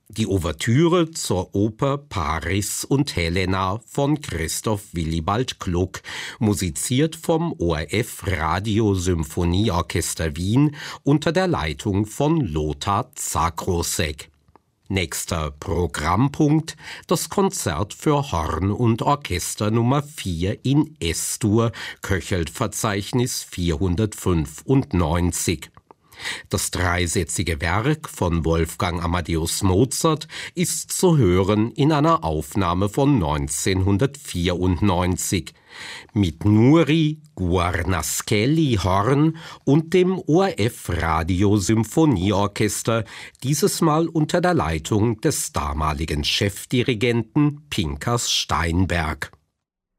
Die Ouvertüre zur Oper Paris und Helena von Christoph Willibald Gluck, musiziert vom ORF Radiosymphonieorchester Wien unter der Leitung von Lothar Zakrosek. Nächster Programmpunkt: das Konzert für Horn und Orchester Nummer 4 in S-Dur, Köchelt-Verzeichnis 495. Das dreisätzige Werk von Wolfgang Amadeus Mozart ist zu hören in einer Aufnahme von 1994 mit Nuri Guarnaschelli Horn und dem ORF Radiosymphonieorchester, dieses Mal unter der Leitung des damaligen Chefdirigenten Pinkas Steinberg.